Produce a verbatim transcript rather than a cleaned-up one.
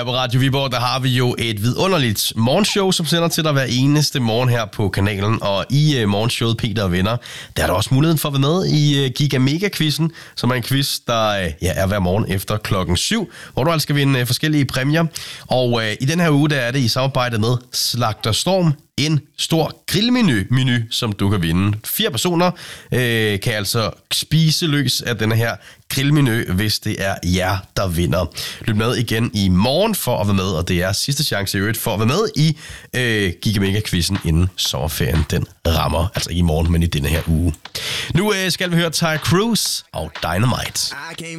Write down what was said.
Her på Radio Viborg, der har vi jo et vidunderligt morgenshow, som sender til dig hver eneste morgen her på kanalen. Og i uh, morgenshowet Peter og Venner, der er der også muligheden for at være med i uh, Giga Mega-quizzen, som er en quiz, der uh, ja, er hver morgen efter klokken syv, hvor du altså skal vinde uh, forskellige præmier. Og uh, i den her uge, der er det i samarbejde med Slagter Storm, en stor grillmenu, menu, som du kan vinde. Fire personer øh, kan altså spise løs af denne her grillmenu, hvis det er jer, der vinder. Lyt med igen i morgen for at være med, og det er sidste chance i øvrigt for at være med i øh, Giga Mega-quizzen, inden sommerferien den rammer. Altså ikke i morgen, men i denne her uge. Nu øh, skal vi høre Ty Cruz og Dynamite.